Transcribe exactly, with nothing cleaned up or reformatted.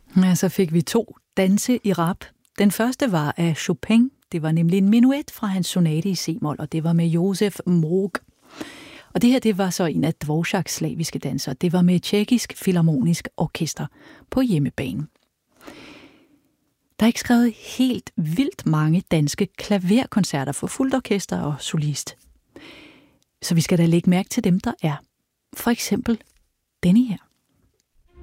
Ja, så fik vi to danse i rap. Den første var af Chopin. Det var nemlig en menuet fra hans sonate i C-mol, og det var med Josef Moog. Og det her, det var så en af Dvoraks slaviske danser. Det var med Tjekkisk Filharmonisk Orkester på hjemmebane. Der er ikke skrevet helt vildt mange danske klaverkoncerter for fuldt orkester og solist. Så vi skal da lægge mærke til dem, der er. For eksempel denne her.